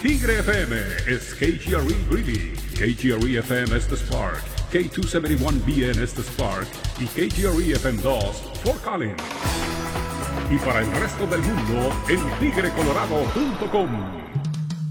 Tigre FM is KGRE Greeley, KGRE FM es The Spark, K271BN es The Spark y KGRE FM 2 Fort Collins. Y para el resto del mundo en tigrecolorado.com.